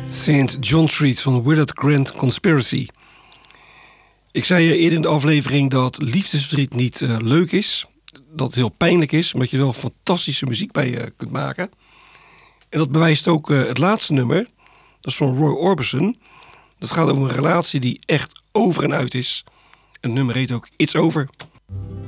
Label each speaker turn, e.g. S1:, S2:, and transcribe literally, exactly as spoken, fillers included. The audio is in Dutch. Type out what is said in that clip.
S1: Saint John Street van Willard Grant Conspiracy. Ik zei je eerder in de aflevering dat liefdesverdriet niet uh, leuk is. Dat het heel pijnlijk is, maar dat je er wel fantastische muziek bij uh, kunt maken. En dat bewijst ook uh, het laatste nummer. Dat is van Roy Orbison. Dat gaat over een relatie die echt over en uit is. En het nummer heet ook It's Over.